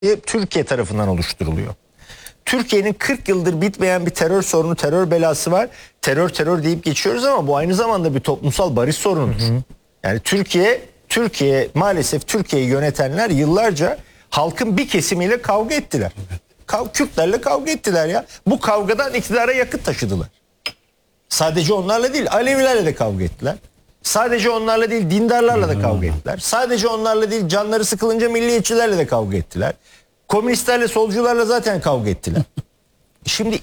Türkiye tarafından oluşturuluyor. Türkiye'nin 40 yıldır bitmeyen bir terör sorunu, terör belası var. Terör deyip geçiyoruz ama bu aynı zamanda bir toplumsal barış sorunudur. Yani Türkiye maalesef Türkiye'yi yönetenler yıllarca halkın bir kesimiyle kavga ettiler. Kürtlerle kavga ettiler ya. Bu kavgadan iktidara yakıt taşıdılar. Sadece onlarla değil, Alevilerle de kavga ettiler. Sadece onlarla değil, dindarlarla da kavga ettiler. Sadece onlarla değil, canları sıkılınca milliyetçilerle de kavga ettiler. Komünistlerle, solcularla zaten kavga ettiler. Şimdi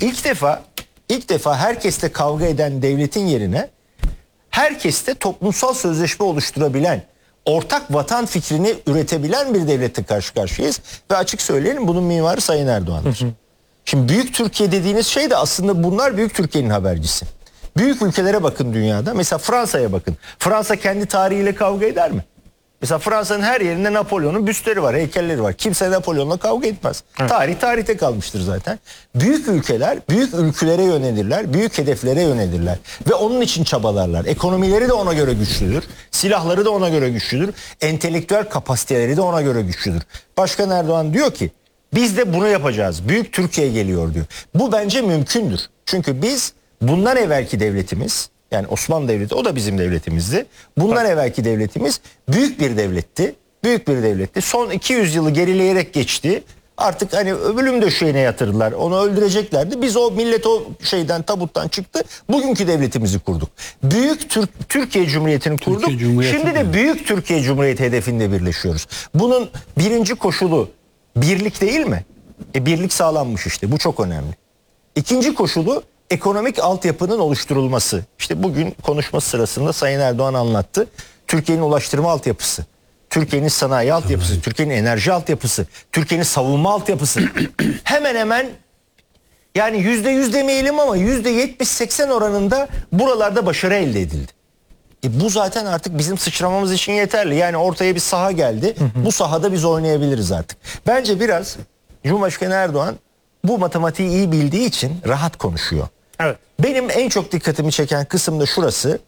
ilk defa herkesle kavga eden devletin yerine herkesle toplumsal sözleşme oluşturabilen, ortak vatan fikrini üretebilen bir devlette karşı karşıyayız. Ve açık söyleyelim, bunun mimarı Sayın Erdoğan'dır. Şimdi Büyük Türkiye dediğiniz şey de aslında bunlar Büyük Türkiye'nin habercisi. Büyük ülkelere bakın dünyada. Mesela Fransa'ya bakın. Fransa kendi tarihiyle kavga eder mi? Mesela Fransa'nın her yerinde Napolyon'un büstleri var, heykelleri var. Kimse Napolyon'la kavga etmez. Evet. Tarihte kalmıştır zaten. Büyük ülkeler büyük ülkelere yönelirler, büyük hedeflere yönelirler. Ve onun için çabalarlar. Ekonomileri de ona göre güçlüdür. Silahları da ona göre güçlüdür. Entelektüel kapasiteleri de ona göre güçlüdür. Başkan Erdoğan diyor ki biz de bunu yapacağız. Büyük Türkiye geliyor diyor. Bu bence mümkündür. Çünkü biz bundan evvelki devletimiz, yani Osmanlı Devleti, o da bizim devletimizdi. Bundan evvelki devletimiz büyük bir devletti. Büyük bir devletti. Son 200 yılı gerileyerek geçti. Artık hani ölüm döşeğine yatırdılar. Onu öldüreceklerdi. Biz o millet o tabuttan çıktı. Bugünkü devletimizi kurduk. Büyük Türkiye Cumhuriyeti'ni kurduk. Şimdi de Büyük Türkiye Cumhuriyeti hedefinde birleşiyoruz. Bunun birinci koşulu birlik değil mi? Birlik sağlanmış işte. Bu çok önemli. İkinci koşulu ekonomik altyapının oluşturulması. İşte bugün konuşması sırasında Sayın Erdoğan anlattı. Türkiye'nin ulaştırma altyapısı, Türkiye'nin sanayi altyapısı, Türkiye'nin enerji altyapısı, Türkiye'nin savunma altyapısı. Hemen hemen yani %100 demeyelim ama %70-80 oranında buralarda başarı elde edildi. Bu zaten artık bizim sıçramamız için yeterli. Yani ortaya bir saha geldi. Bu sahada biz oynayabiliriz artık. Bence biraz Cumhurbaşkanı Erdoğan bu matematiği iyi bildiği için rahat konuşuyor. Evet. Benim en çok dikkatimi çeken kısım da şurası.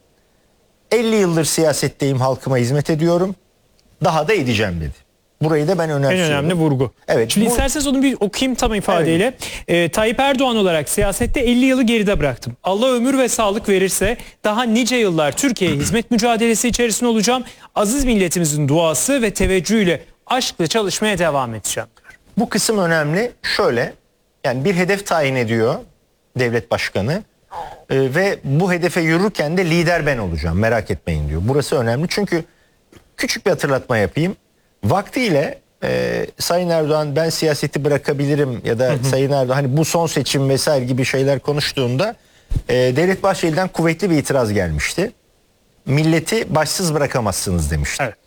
50 yıldır siyasetteyim, halkıma hizmet ediyorum. Daha da edeceğim dedi. Burayı da ben önemsiyorum. En önemli vurgu. Evet. Şimdi isterseniz onu bir okuyayım tam ifadeyle. Evet. Tayyip Erdoğan olarak siyasette 50 yılı geride bıraktım. Allah ömür ve sağlık verirse daha nice yıllar Türkiye'ye hizmet mücadelesi içerisinde olacağım. Aziz milletimizin duası ve teveccühüyle aşkla çalışmaya devam edeceğim. Bu kısım önemli. Şöyle, yani bir hedef tayin ediyor devlet başkanı ve bu hedefe yürürken de lider ben olacağım, merak etmeyin diyor. Burası önemli çünkü küçük bir hatırlatma yapayım. Vaktiyle Sayın Erdoğan ben siyaseti bırakabilirim ya da Sayın Erdoğan hani bu son seçim vesaire gibi şeyler konuştuğunda Devlet Bahçeli'den kuvvetli bir itiraz gelmişti. Milleti başsız bırakamazsınız demişti. Evet.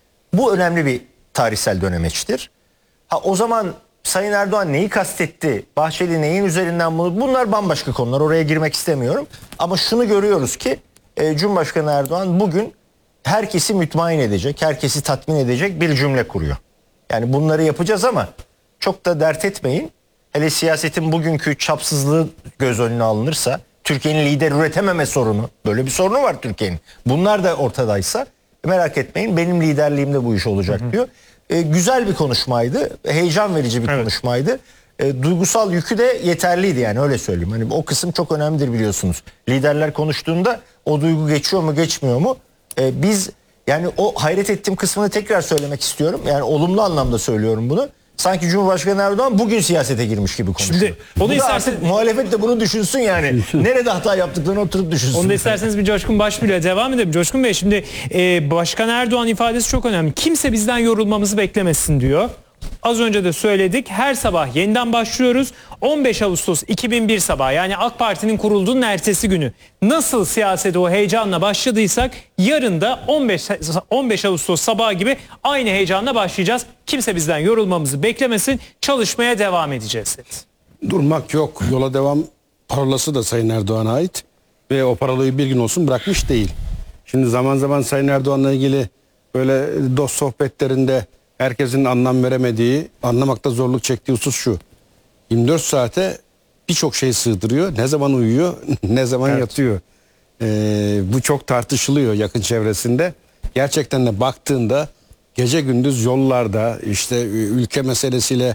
Bu önemli bir tarihsel dönemeçtir. O zaman Sayın Erdoğan neyi kastetti? Bahçeli neyin üzerinden bunu? Bunlar bambaşka konular. Oraya girmek istemiyorum. Ama şunu görüyoruz ki Cumhurbaşkanı Erdoğan bugün herkesi mutmain edecek, herkesi tatmin edecek bir cümle kuruyor. Yani bunları yapacağız ama çok da dert etmeyin. Hele siyasetin bugünkü çapsızlığı göz önüne alınırsa, Türkiye'nin lider üretememe sorunu, böyle bir sorunu var Türkiye'nin. Bunlar da ortadaysa merak etmeyin, benim liderliğimde bu iş olacak diyor. Güzel bir konuşmaydı. Heyecan verici bir konuşmaydı. Duygusal yükü de yeterliydi, yani öyle söyleyeyim. Hani o kısım çok önemlidir biliyorsunuz. Liderler konuştuğunda o duygu geçiyor mu geçmiyor mu? Biz yani o hayret ettiğim kısmını tekrar söylemek istiyorum. Yani olumlu anlamda söylüyorum bunu. Sanki Cumhurbaşkanı Erdoğan bugün siyasete girmiş gibi konuşuyor. Şimdi onu isterseniz muhalefet de bunu düşünsün yani. Nerede hata yaptıklarını oturup düşünsün. Onu da isterseniz bir Coşkun Başbuğ ile devam edelim. Coşkun Bey, şimdi Başkan Erdoğan ifadesi çok önemli. Kimse bizden yorulmamızı beklemesin diyor. Az önce de söyledik. Her sabah yeniden başlıyoruz. 15 Ağustos 2001 sabahı, yani AK Parti'nin kurulduğunun ertesi günü nasıl siyasete o heyecanla başladıysak yarın da 15 Ağustos sabahı gibi aynı heyecanla başlayacağız. Kimse bizden yorulmamızı beklemesin. Çalışmaya devam edeceğiz. Durmak yok. Yola devam parolası da Sayın Erdoğan'a ait ve o parolayı bir gün olsun bırakmış değil. Şimdi zaman zaman Sayın Erdoğan'la ilgili böyle dost sohbetlerinde herkesin anlam veremediği, anlamakta zorluk çektiği husus şu: 24 saate birçok şey sığdırıyor. Ne zaman uyuyor, ne zaman yatıyor. Bu çok tartışılıyor yakın çevresinde. Gerçekten de baktığında gece gündüz yollarda işte ülke meselesiyle